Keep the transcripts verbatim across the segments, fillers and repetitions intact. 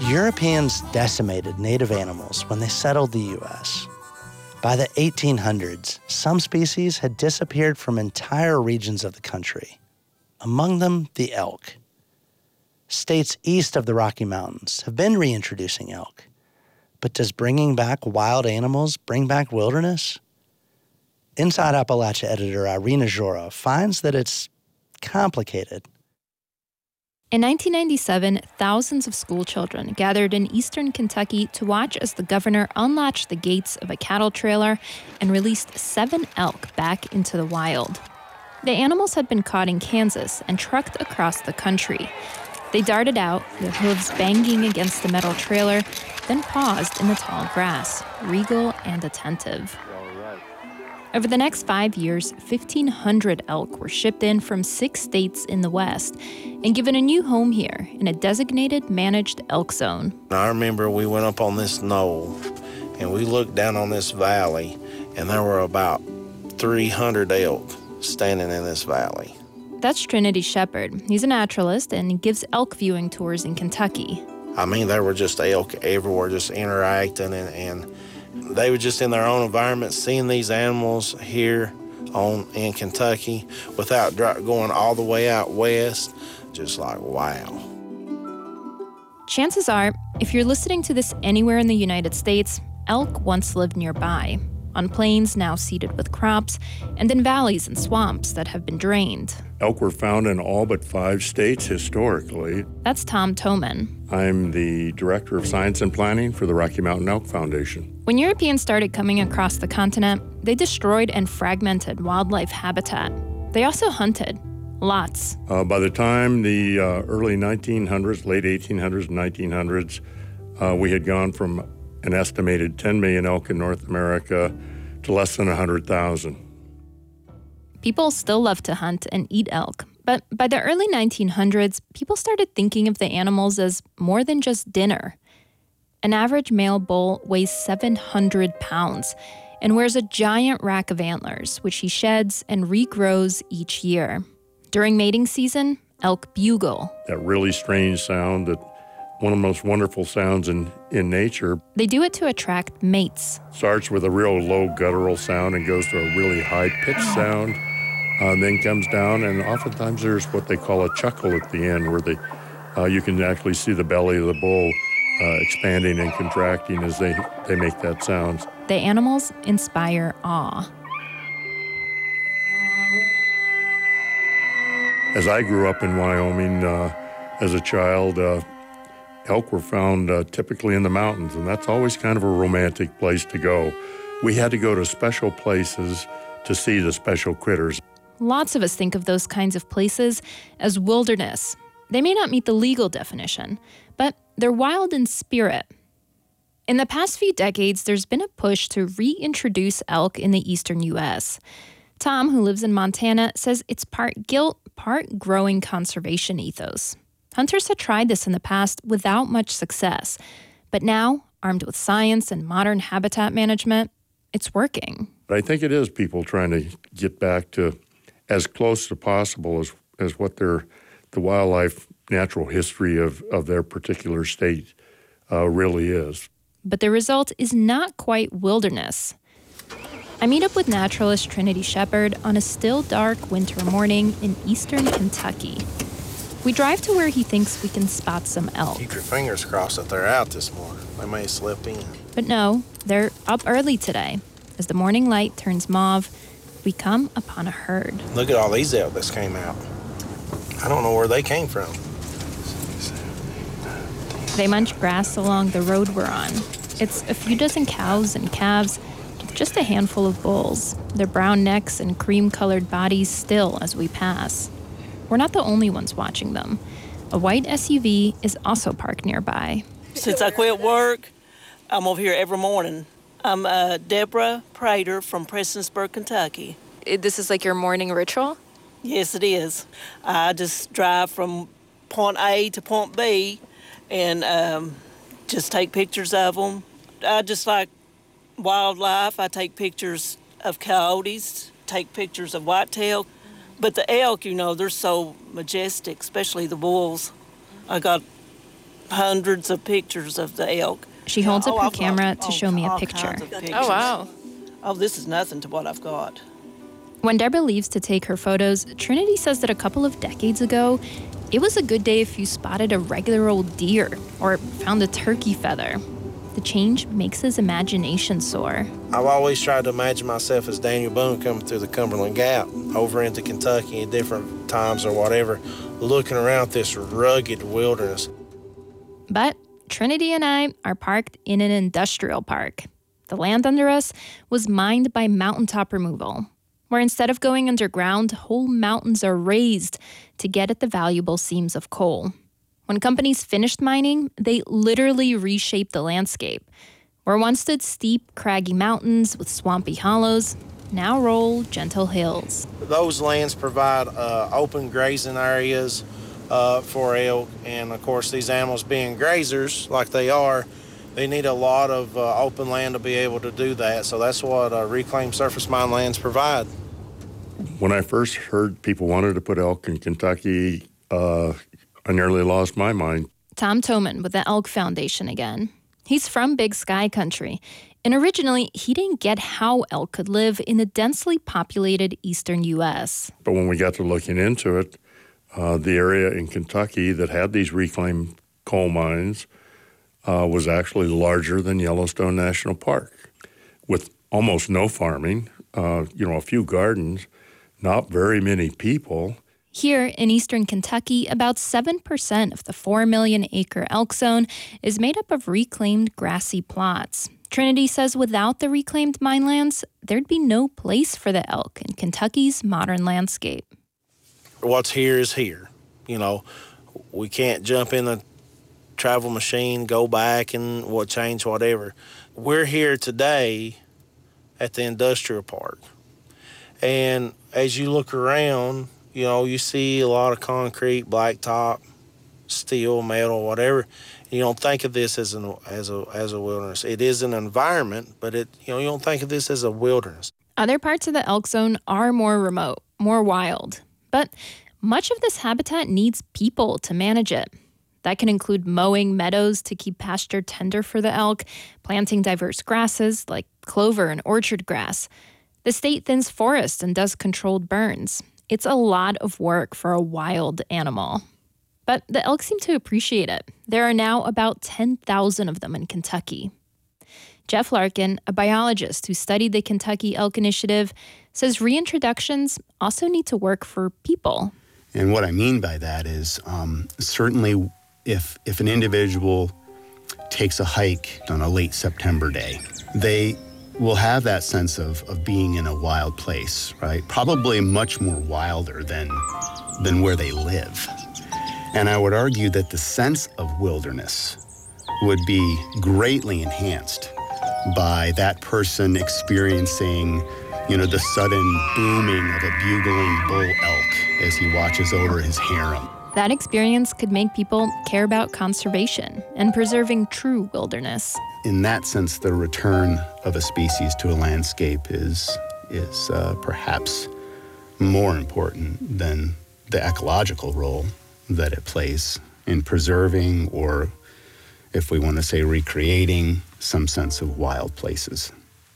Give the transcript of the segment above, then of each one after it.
Europeans decimated native animals when they settled the U S. By the eighteen hundreds, some species had disappeared from entire regions of the country, among them the elk. States east of the Rocky Mountains have been reintroducing elk. But does bringing back wild animals bring back wilderness? Inside Appalachia editor Irina Zhora finds that it's complicated. In nineteen ninety-seven, thousands of school children gathered in eastern Kentucky to watch as the governor unlatched the gates of a cattle trailer and released seven elk back into the wild. The animals had been caught in Kansas and trucked across the country. They darted out, their hooves banging against the metal trailer, then paused in the tall grass, regal and attentive. Over the next five years, fifteen hundred elk were shipped in from six states in the West and given a new home here in a designated managed elk zone. I remember we went up on this knoll and we looked down on this valley, and there were about three hundred elk standing in this valley. That's Trinity Shepard. He's a naturalist and he gives elk viewing tours in Kentucky. I mean, there were just elk everywhere, just interacting, and, and they were just in their own environment, seeing these animals here on in Kentucky without going all the way out west. Just like, wow. Chances are, if you're listening to this anywhere in the United States, elk once lived nearby, on plains now seeded with crops, and in valleys and swamps that have been drained. Elk were found in all but five states historically. That's Tom Toman. I'm the Director of Science and Planning for the Rocky Mountain Elk Foundation. When Europeans started coming across the continent, they destroyed and fragmented wildlife habitat. They also hunted. Lots. Uh, by the time the uh, early nineteen hundreds, late eighteen hundreds, nineteen hundreds, uh, we had gone from an estimated ten million elk in North America to less than one hundred thousand. People still love to hunt and eat elk, but by the early nineteen hundreds, people started thinking of the animals as more than just dinner. An average male bull weighs seven hundred pounds and wears a giant rack of antlers, which he sheds and regrows each year. During mating season, elk bugle. That really strange sound, that one of the most wonderful sounds in, in nature. They do it to attract mates. Starts with a real low guttural sound and goes to a really high-pitched sound, uh, then comes down, and oftentimes there's what they call a chuckle at the end, where they, uh, you can actually see the belly of the bull uh, expanding and contracting as they, they make that sound. The animals inspire awe. As I grew up in Wyoming uh, as a child, uh, elk were found uh, typically in the mountains, and that's always kind of a romantic place to go. We had to go to special places to see the special critters. Lots of us think of those kinds of places as wilderness. They may not meet the legal definition, but they're wild in spirit. In the past few decades, there's been a push to reintroduce elk in the eastern U S. Tom, who lives in Montana, says it's part guilt, part growing conservation ethos. Hunters had tried this in the past without much success, but now, armed with science and modern habitat management, it's working. I think it is people trying to get back to as close as possible as, as what their the wildlife natural history of, of their particular state uh, really is. But the result is not quite wilderness. I meet up with naturalist Trinity Shepard on a still dark winter morning in eastern Kentucky. We drive to where he thinks we can spot some elk. Keep your fingers crossed that they're out this morning. They may have slipped in. But no, they're up early today. As the morning light turns mauve, we come upon a herd. Look at all these elk that came out. I don't know where they came from. They munch grass along the road we're on. It's a few dozen cows and calves, just a handful of bulls, their brown necks and cream-colored bodies still as we pass. We're not the only ones watching them. A white S U V is also parked nearby. Since I quit work, I'm over here every morning. I'm uh, Deborah Prater from Prestonsburg, Kentucky. This is like your morning ritual? Yes, it is. I just drive from point A to point B and um, just take pictures of them. I just like wildlife. I take pictures of coyotes, take pictures of whitetail. But the elk, you know, they're so majestic, especially the bulls. I got hundreds of pictures of the elk. She holds up Oh, her I've got camera to all- show me a all picture. kinds of pictures. Oh, wow. Oh, this is nothing to what I've got. When Deborah leaves to take her photos, Trinity says that a couple of decades ago, it was a good day if you spotted a regular old deer or found a turkey feather. The change makes his imagination soar. I've always tried to imagine myself as Daniel Boone coming through the Cumberland Gap over into Kentucky at different times or whatever, looking around this rugged wilderness. But Trinity and I are parked in an industrial park. The land under us was mined by mountaintop removal, where instead of going underground, whole mountains are raised to get at the valuable seams of coal. When companies finished mining, they literally reshaped the landscape. Where once stood steep, craggy mountains with swampy hollows, now roll gentle hills. Those lands provide uh, open grazing areas uh, for elk, and of course these animals being grazers like they are, they need a lot of uh, open land to be able to do that, so that's what uh, reclaimed surface mine lands provide. When I first heard people wanted to put elk in Kentucky, uh, I nearly lost my mind. Tom Toman with the Elk Foundation again. He's from Big Sky Country, and originally he didn't get how elk could live in the densely populated eastern U S. But when we got to looking into it, uh, the area in Kentucky that had these reclaimed coal mines uh, was actually larger than Yellowstone National Park, with almost no farming, uh, you know, a few gardens, not very many people. Here in eastern Kentucky, about seven percent of the four million acre elk zone is made up of reclaimed grassy plots. Trinity says without the reclaimed mine lands, there'd be no place for the elk in Kentucky's modern landscape. What's here is here. You know, we can't jump in the travel machine, go back and what change whatever. We're here today at the industrial park. And as you look around, you know, you see a lot of concrete, blacktop, steel, metal, whatever. You don't think of this as an as a as a wilderness. It is an environment, but it you know you don't think of this as a wilderness. Other parts of the elk zone are more remote, more wild, but much of this habitat needs people to manage it. That can include mowing meadows to keep pasture tender for the elk, planting diverse grasses like clover and orchard grass. The state thins forests and does controlled burns. It's a lot of work for a wild animal. But the elk seem to appreciate it. There are now about ten thousand of them in Kentucky. Jeff Larkin, a biologist who studied the Kentucky Elk Initiative, says reintroductions also need to work for people. And what I mean by that is um, certainly if if an individual takes a hike on a late September day, they will have that sense of, of being in a wild place, right? Probably much more wilder than, than where they live. And I would argue that the sense of wilderness would be greatly enhanced by that person experiencing, you know, the sudden booming of a bugling bull elk as he watches over his harem. That experience could make people care about conservation and preserving true wilderness. In that sense, the return of a species to a landscape is, is uh, perhaps more important than the ecological role that it plays in preserving, or if we want to say recreating, some sense of wild places.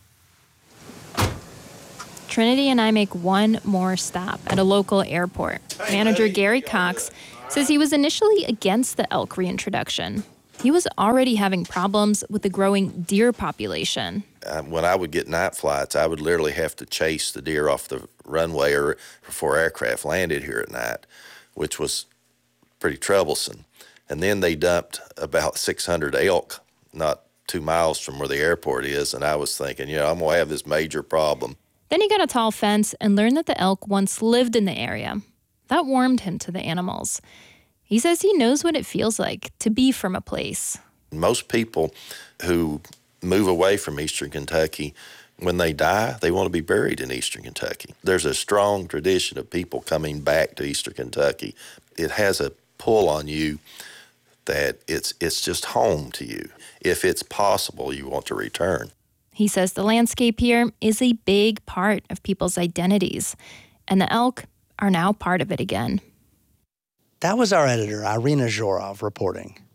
Trinity and I make one more stop at a local airport. Manager Gary Cox says he was initially against the elk reintroduction. He was already having problems with the growing deer population. Uh, when I would get night flights, I would literally have to chase the deer off the runway or before aircraft landed here at night, which was pretty troublesome. And then they dumped about six hundred elk not two miles from where the airport is, and I was thinking, you know, I'm going to have this major problem. Then he got a tall fence and learned that the elk once lived in the area. That warmed him to the animals. He says he knows what it feels like to be from a place. Most people who move away from eastern Kentucky, when they die, they want to be buried in eastern Kentucky. There's a strong tradition of people coming back to eastern Kentucky. It has a pull on you that it's it's just home to you. If it's possible, you want to return. He says the landscape here is a big part of people's identities, and the elk are now part of it again. That was our editor, Irina Zhorov, reporting.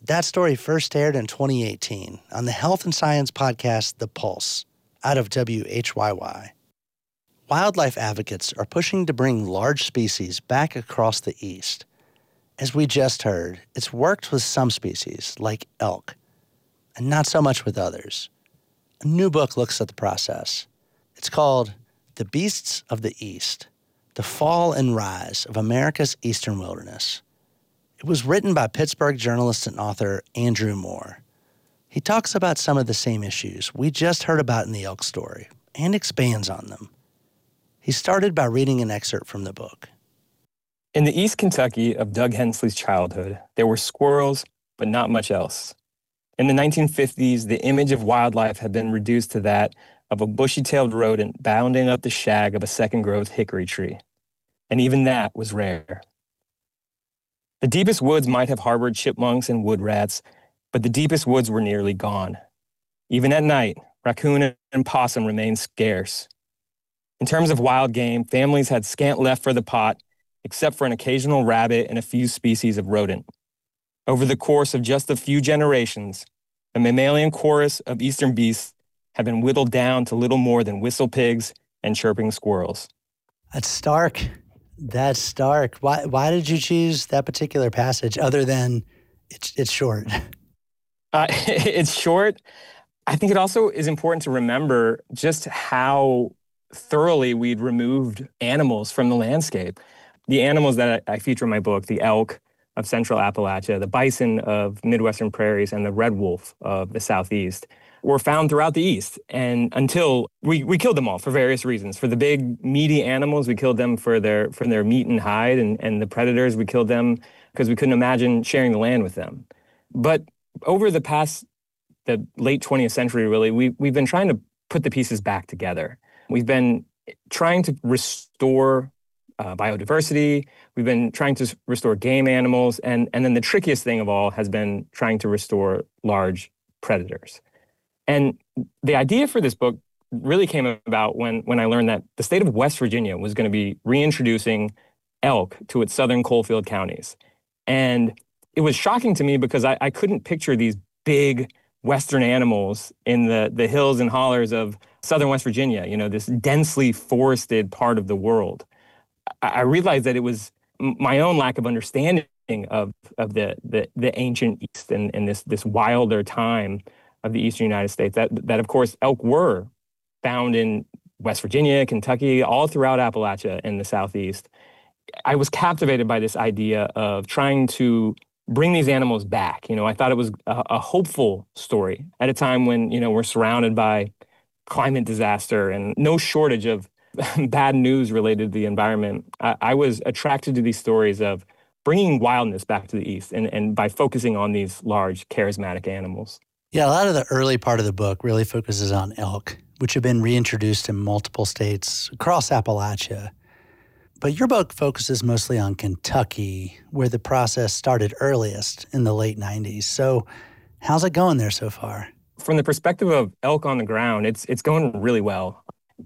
That story first aired in twenty eighteen on the health and science podcast The Pulse, out of W H Y Y. Wildlife advocates are pushing to bring large species back across the East. As we just heard, it's worked with some species, like elk, and not so much with others. A new book looks at the process. It's called The Beasts of the East, The Fall and Rise of America's Eastern Wilderness. It was written by Pittsburgh journalist and author Andrew Moore. He talks about some of the same issues we just heard about in the elk story and expands on them. He started by reading an excerpt from the book. In the East Kentucky of Doug Hensley's childhood, there were squirrels, but not much else. In the nineteen fifties, the image of wildlife had been reduced to that of a bushy-tailed rodent bounding up the shag of a second-growth hickory tree. And even that was rare. The deepest woods might have harbored chipmunks and wood rats, but the deepest woods were nearly gone. Even at night, raccoon and possum remained scarce. In terms of wild game, families had scant left for the pot, except for an occasional rabbit and a few species of rodent. Over the course of just a few generations, the mammalian chorus of eastern beasts had been whittled down to little more than whistle pigs and chirping squirrels. That's stark. That's stark. Why why did you choose that particular passage other than it's it's short? Uh, it's short. I think it also is important to remember just how thoroughly we'd removed animals from the landscape. The animals that I feature in my book, the elk of central Appalachia, the bison of Midwestern prairies, and the red wolf of the Southeast, were found throughout the East. And until we, we killed them all for various reasons. For the big meaty animals, we killed them for their for their meat and hide, and, and the predators, we killed them because we couldn't imagine sharing the land with them. But over the past, the late twentieth century, really, we, we've been trying to put the pieces back together. We've been trying to restore uh, biodiversity. We've been trying to restore game animals. And, and then the trickiest thing of all has been trying to restore large predators. And the idea for this book really came about when, when I learned that the state of West Virginia was going to be reintroducing elk to its southern coalfield counties. And it was shocking to me because I, I couldn't picture these big Western animals in the, the hills and hollers of southern West Virginia, you know, this densely forested part of the world. I, I realized that it was my own lack of understanding of, of the, the, the ancient East and, and this, this wilder time of the eastern United States, that, that of course, elk were found in West Virginia, Kentucky, all throughout Appalachia in the Southeast. I was captivated by this idea of trying to bring these animals back. You know, I thought it was a, a hopeful story at a time when, you know, we're surrounded by climate disaster and no shortage of bad news related to the environment. I, I was attracted to these stories of bringing wildness back to the East and, and by focusing on these large, charismatic animals. Yeah, a lot of the early part of the book really focuses on elk, which have been reintroduced in multiple states across Appalachia. But your book focuses mostly on Kentucky, where the process started earliest in the late nineties. So how's it going there so far? From the perspective of elk on the ground, it's it's going really well.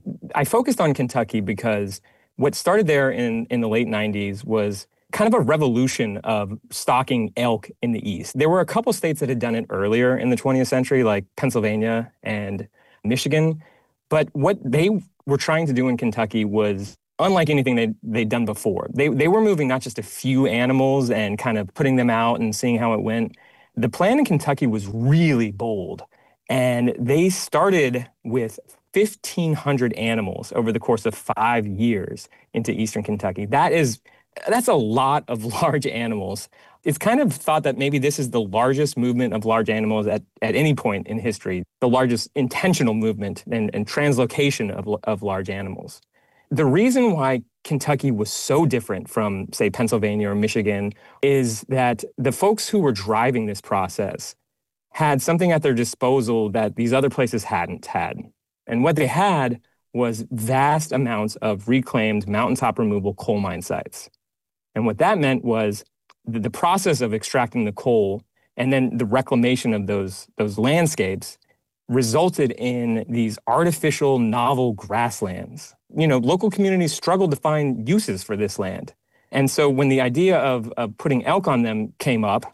I focused on Kentucky because what started there in, in the late nineties was kind of a revolution of stalking elk in the East. There were a couple states that had done it earlier in the twentieth century, like Pennsylvania and Michigan. But what they were trying to do in Kentucky was unlike anything they, they'd done before. They, they were moving not just a few animals and kind of putting them out and seeing how it went. The plan in Kentucky was really bold. And they started with fifteen hundred animals over the course of five years into eastern Kentucky. That is, that's a lot of large animals. It's kind of thought that maybe this is the largest movement of large animals at, at any point in history, the largest intentional movement and, and translocation of, of large animals. The reason why Kentucky was so different from, say, Pennsylvania or Michigan is that the folks who were driving this process had something at their disposal that these other places hadn't had. And what they had was vast amounts of reclaimed mountaintop removal coal mine sites. And what that meant was the, the process of extracting the coal and then the reclamation of those, those landscapes resulted in these artificial novel grasslands. You know, local communities struggled to find uses for this land. And so when the idea of, of putting elk on them came up,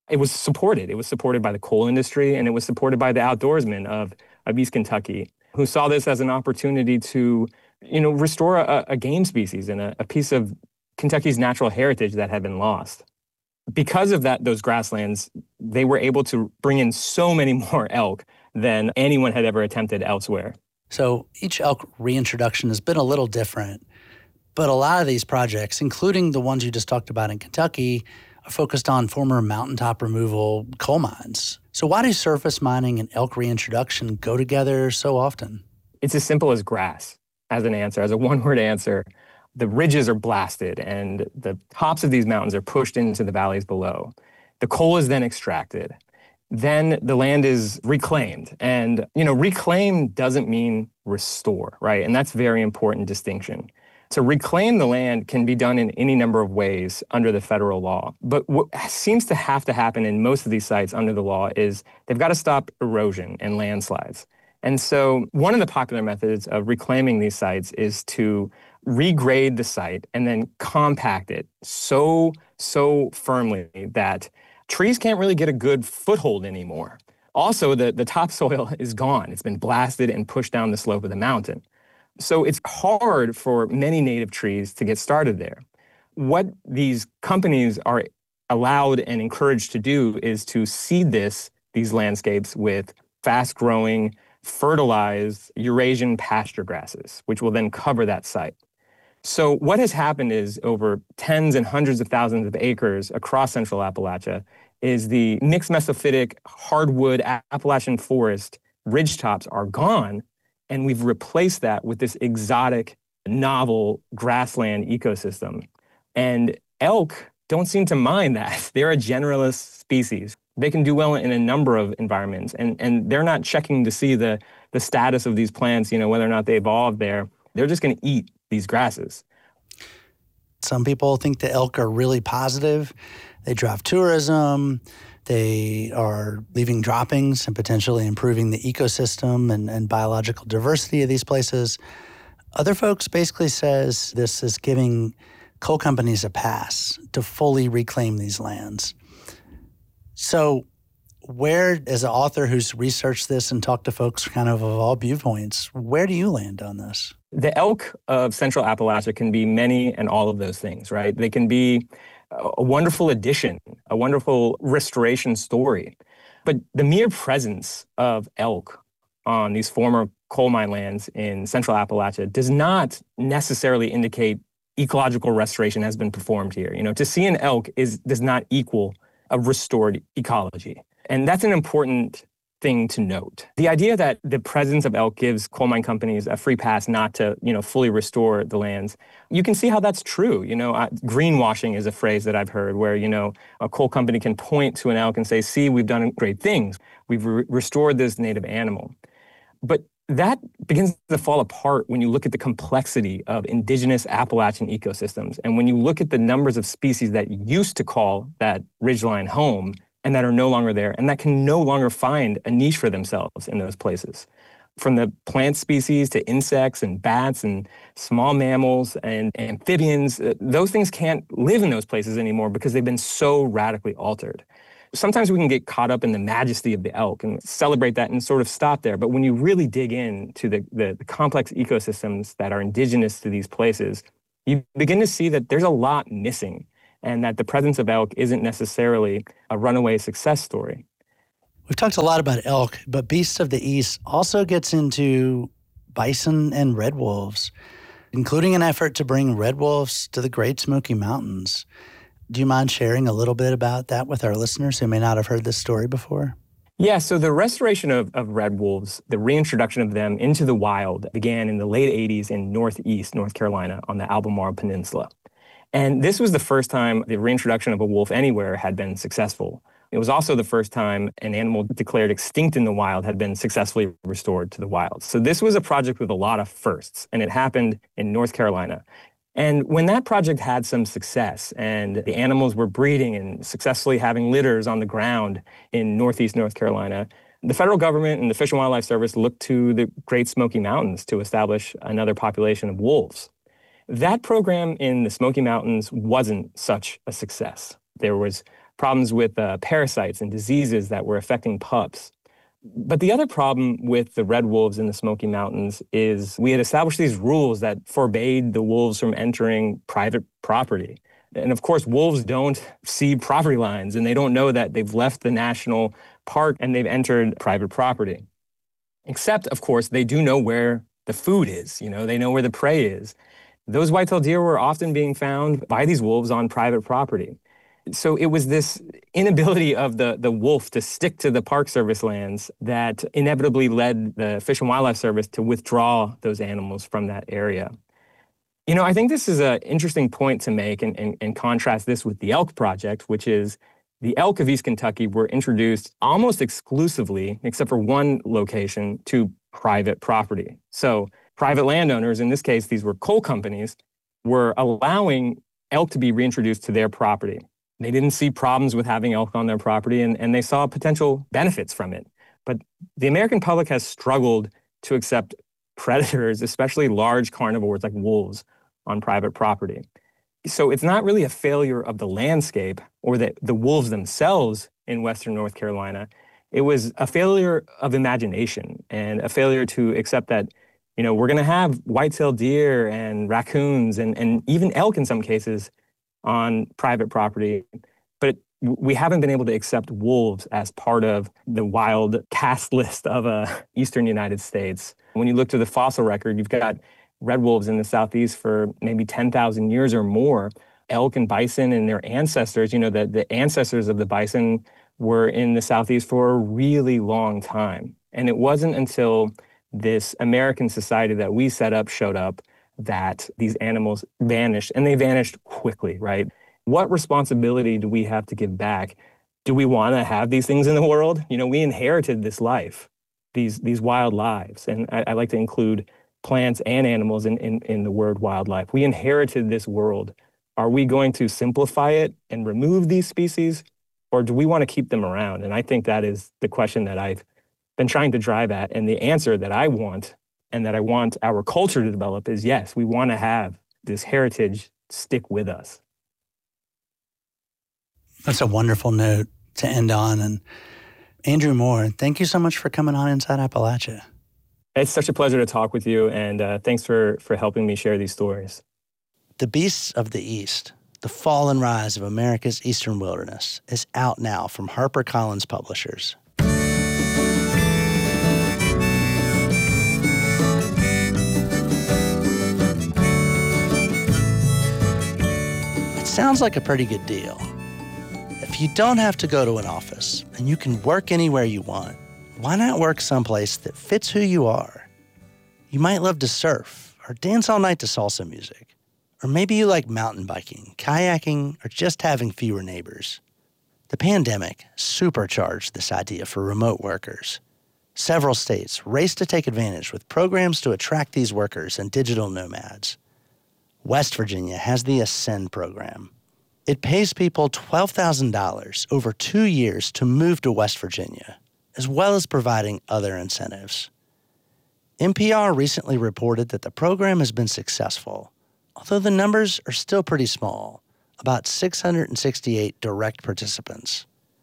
it was supported. It was supported by the coal industry, and it was supported by the outdoorsmen of, of East Kentucky, who saw this as an opportunity to, you know, restore a, a game species and a, a piece of Kentucky's natural heritage that had been lost. Because of that, those grasslands, they were able to bring in so many more elk than anyone had ever attempted elsewhere. So each elk reintroduction has been a little different, but a lot of these projects, including the ones you just talked about in Kentucky, are focused on former mountaintop removal coal mines. So why do surface mining and elk reintroduction go together so often? It's as simple as grass as an answer, as a one-word answer. The ridges are blasted and the tops of these mountains are pushed into the valleys below. The coal is then extracted. Then the land is reclaimed. And, you know, reclaim doesn't mean restore, right? And that's a very important distinction. To reclaim the land can be done in any number of ways under the federal law. But what seems to have to happen in most of these sites under the law is they've got to stop erosion and landslides. And so one of the popular methods of reclaiming these sites is to regrade the site and then compact it so, so firmly that trees can't really get a good foothold anymore. Also, the, the topsoil is gone. It's been blasted and pushed down the slope of the mountain. So it's hard for many native trees to get started there. What these companies are allowed and encouraged to do is to seed this, these landscapes with fast-growing, fertilized Eurasian pasture grasses, which will then cover that site. So what has happened is over tens and hundreds of thousands of acres across central Appalachia is the mixed mesophytic hardwood Appalachian forest ridgetops are gone, and we've replaced that with this exotic, novel grassland ecosystem. And elk don't seem to mind that. They're a generalist species. They can do well in a number of environments, and, and they're not checking to see the, the status of these plants, you know, whether or not they evolved there. They're just going to eat these grasses. Some people think the elk are really positive. They drive tourism. They are leaving droppings and potentially improving the ecosystem and, and biological diversity of these places. Other folks basically says this is giving coal companies a pass to fully reclaim these lands. So where, as an author who's researched this and talked to folks kind of of all viewpoints, where do you land on this? The elk of Central Appalachia can be many and all of those things, right? They can be a wonderful addition, a wonderful restoration story. But the mere presence of elk on these former coal mine lands in Central Appalachia does not necessarily indicate ecological restoration has been performed here. You know, to see an elk is does not equal a restored ecology. And that's an important thing to note. The idea that the presence of elk gives coal mine companies a free pass not to, you know, fully restore the lands, you can see how that's true. You know, uh, greenwashing is a phrase that I've heard where, you know, a coal company can point to an elk and say, see, we've done great things. We've re- restored this native animal. But that begins to fall apart when you look at the complexity of indigenous Appalachian ecosystems. And when you look at the numbers of species that used to call that ridgeline home and that are no longer there, and that can no longer find a niche for themselves in those places. From the plant species to insects and bats and small mammals and amphibians, those things can't live in those places anymore because they've been so radically altered. Sometimes we can get caught up in the majesty of the elk and celebrate that and sort of stop there. But when you really dig into the, the, the complex ecosystems that are indigenous to these places, you begin to see that there's a lot missing, and that the presence of elk isn't necessarily a runaway success story. We've talked a lot about elk, but Beasts of the East also gets into bison and red wolves, including an effort to bring red wolves to the Great Smoky Mountains. Do you mind sharing a little bit about that with our listeners who may not have heard this story before? Yeah, so the restoration of, of red wolves, the reintroduction of them into the wild began in the late eighties in northeast North Carolina on the Albemarle Peninsula. And this was the first time the reintroduction of a wolf anywhere had been successful. It was also the first time an animal declared extinct in the wild had been successfully restored to the wild. So this was a project with a lot of firsts, and it happened in North Carolina. And when that project had some success and the animals were breeding and successfully having litters on the ground in northeast North Carolina, the federal government and the Fish and Wildlife Service looked to the Great Smoky Mountains to establish another population of wolves. That program in the Smoky Mountains wasn't such a success. There was problems with uh, parasites and diseases that were affecting pups. But the other problem with the red wolves in the Smoky Mountains is we had established these rules that forbade the wolves from entering private property. And of course, wolves don't see property lines, and they don't know that they've left the national park and they've entered private property. Except, of course, they do know where the food is. You know, they know where the prey is. Those white-tailed deer were often being found by these wolves on private property. So it was this inability of the, the wolf to stick to the Park Service lands that inevitably led the Fish and Wildlife Service to withdraw those animals from that area. You know, I think this is an interesting point to make and, and, and contrast this with the elk project, which is the elk of East Kentucky were introduced almost exclusively, except for one location, to private property. So private landowners, in this case, these were coal companies, were allowing elk to be reintroduced to their property. They didn't see problems with having elk on their property, and, and they saw potential benefits from it. But the American public has struggled to accept predators, especially large carnivores like wolves, on private property. So it's not really a failure of the landscape or the, the wolves themselves in Western North Carolina. It was a failure of imagination and a failure to accept that, you know, we're going to have white-tailed deer and raccoons and, and even elk in some cases on private property, but we haven't been able to accept wolves as part of the wild cast list of uh, eastern United States. When you look to the fossil record, you've got red wolves in the southeast for maybe ten thousand years or more. Elk and bison and their ancestors, you know, the, the ancestors of the bison were in the southeast for a really long time. And it wasn't until this American society that we set up showed up that these animals vanished, and they vanished quickly, right? What responsibility do we have to give back? Do we want to have these things in the world? You know, we inherited this life, these these wild lives, and I, I like to include plants and animals in, in, in the word wildlife. We inherited this world. Are we going to simplify it and remove these species, or do we want to keep them around? And I think that is the question that I've been trying to drive at, and the answer that I want and that I want our culture to develop is yes, we want to have this heritage stick with us. That's a wonderful note to end on. And Andrew Moore, thank you so much for coming on Inside Appalachia. It's such a pleasure to talk with you, and uh, thanks for, for helping me share these stories. The Beasts of the East, The Fall and Rise of America's Eastern Wilderness is out now from HarperCollins Publishers. Sounds like a pretty good deal. If you don't have to go to an office and you can work anywhere you want, why not work someplace that fits who you are? You might love to surf or dance all night to salsa music. Or maybe you like mountain biking, kayaking, or just having fewer neighbors. The pandemic supercharged this idea for remote workers. Several states raced to take advantage with programs to attract these workers and digital nomads. West Virginia has the Ascend program. It pays people twelve thousand dollars over two years to move to West Virginia, as well as providing other incentives. N P R recently reported that the program has been successful, although the numbers are still pretty small, about six hundred sixty-eight direct participants.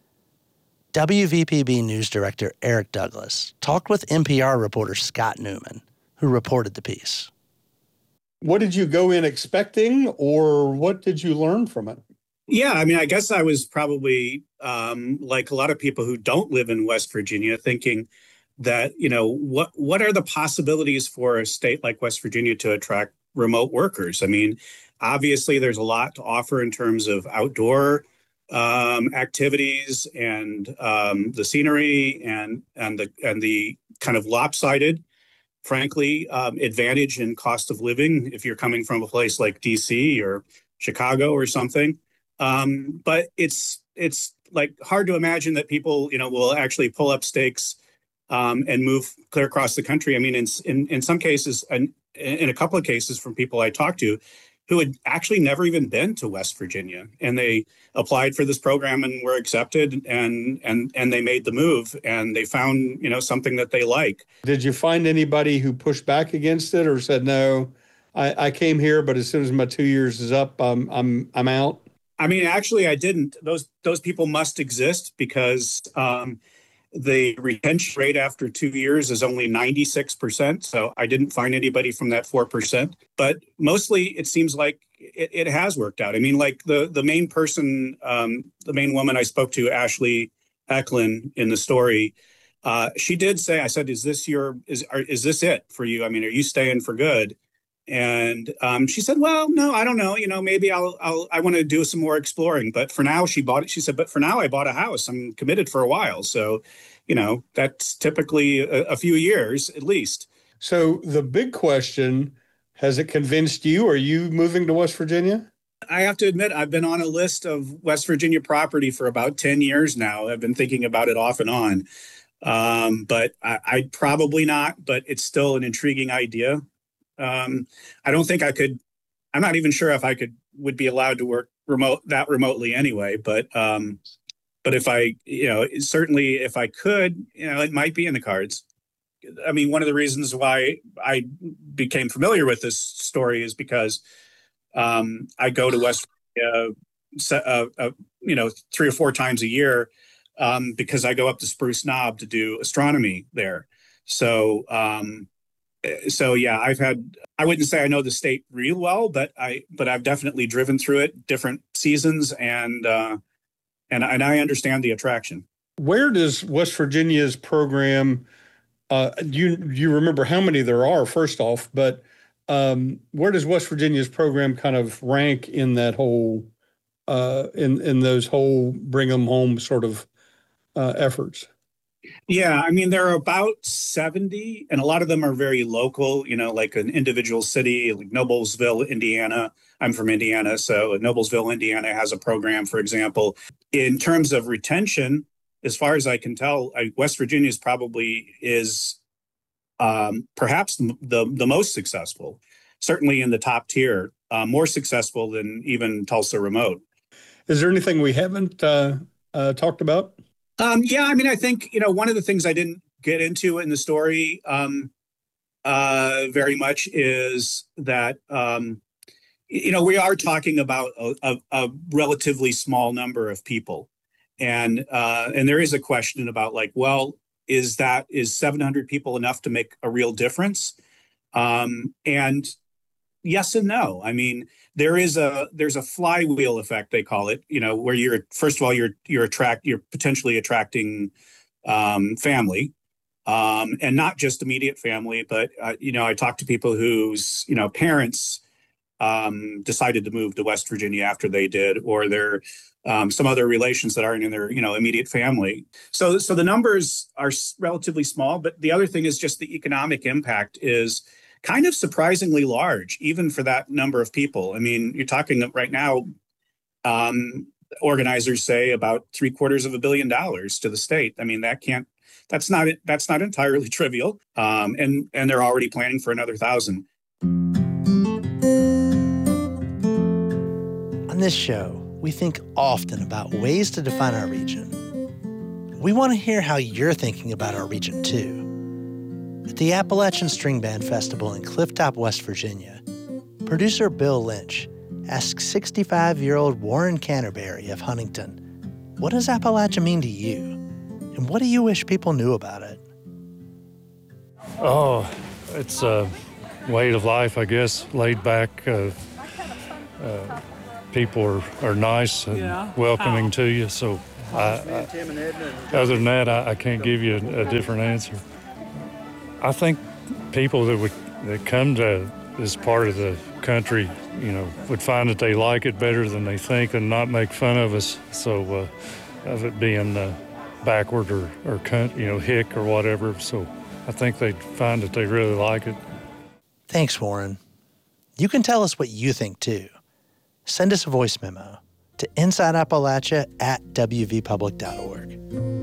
W V P B News Director Eric Douglas talked with N P R reporter Scott Newman, who reported the piece. What did you go in expecting, or what did you learn from it? Yeah, I mean, I guess I was probably um, like a lot of people who don't live in West Virginia, thinking that, you know, what what are the possibilities for a state like West Virginia to attract remote workers? I mean, obviously, there's a lot to offer in terms of outdoor um, activities and um, the scenery and and the and the kind of lopsided, frankly, um, advantage in cost of living if you're coming from a place like D C or Chicago or something. Um, but it's it's like hard to imagine that people, you know, will actually pull up stakes um, and move clear across the country. I mean, in in, in some cases, and in a couple of cases from people I talked to who had actually never even been to West Virginia, and they applied for this program and were accepted, and and and they made the move, and they found, you know, something that they like. Did you find anybody who pushed back against it or said, no, I, I came here, but as soon as my two years is up, I'm I'm I'm out? I mean, actually, I didn't. Those those people must exist because um, the retention rate after two years is only ninety-six percent. So I didn't find anybody from that four percent. But mostly it seems like it, it has worked out. I mean, like the, the main person, um, the main woman I spoke to, Ashley Eklund, in the story, uh, she did say, I said, is this your, is, are, is this it for you? I mean, are you staying for good? And um, she said, well, no, I don't know. You know, maybe I'll, I'll, I want to do some more exploring. But for now, she bought it. She said, but for now, I bought a house. I'm committed for a while. So, you know, that's typically a, a few years at least. So the big question, has it convinced you? Are you moving to West Virginia? I have to admit, I've been on a list of West Virginia property for about ten years now. I've been thinking about it off and on. Um, but I, I'd probably not, but it's still an intriguing idea. Um, I don't think I could, I'm not even sure if I could, would be allowed to work remote that remotely anyway. But, um, but if I, you know, certainly if I could, you know, it might be in the cards. I mean, one of the reasons why I became familiar with this story is because, um, I go to West Virginia, uh, uh, you know, three or four times a year, um, because I go up to Spruce Knob to do astronomy there. So, um, So yeah, I've had, I wouldn't say I know the state real well, but I, but I've definitely driven through it different seasons and, uh, and, and I understand the attraction. Where does West Virginia's program, uh, you, you remember how many there are first off, but um, where does West Virginia's program kind of rank in that whole, uh, in, in those whole bring them home sort of uh, efforts? Yeah, I mean, there are about seventy, and a lot of them are very local, you know, like an individual city, like Noblesville, Indiana. I'm from Indiana, so Noblesville, Indiana has a program, for example. In terms of retention, as far as I can tell, I, West Virginia is probably is um, perhaps the, the most successful, certainly in the top tier, uh, more successful than even Tulsa Remote. Is there anything we haven't uh, uh, talked about? Um, yeah, I mean, I think, you know, one of the things I didn't get into in the story um, uh, very much is that, um, you know, we are talking about a, a, a relatively small number of people. And uh, and there is a question about like, well, is that is seven hundred people enough to make a real difference? Um, and yes and no. I mean, there is a there's a flywheel effect, they call it, you know, where you're first of all you're you're attract you're potentially attracting um, family, um, and not just immediate family, but uh, you know, I talked to people whose you know parents um, decided to move to West Virginia after they did, or their um, some other relations that aren't in their you know immediate family. So so the numbers are relatively small, but the other thing is just the economic impact is kind of surprisingly large, even for that number of people. I mean, you're talking right now, um, organizers say about three quarters of a billion dollars to the state. I mean, that can't, that's not, that's not entirely trivial. Um, and, and they're already planning for another thousand. On this show, we think often about ways to define our region. We want to hear how you're thinking about our region too. At the Appalachian String Band Festival in Clifftop, West Virginia, producer Bill Lynch asked sixty-five-year-old Warren Canterbury of Huntington, what does Appalachia mean to you? And what do you wish people knew about it? Oh, it's a way of life, I guess, laid back. Uh, uh, people are, are nice and yeah. welcoming to you. So I, I, other than that, I, I can't give you a, a different answer. I think people that would that come to this part of the country, you know, would find that they like it better than they think and not make fun of us. So uh, of it being uh, backward or, or cunt, you know, hick or whatever. So I think they'd find that they really like it. Thanks, Warren. You can tell us what you think, too. Send us a voice memo to inside appalachia at w v public dot org.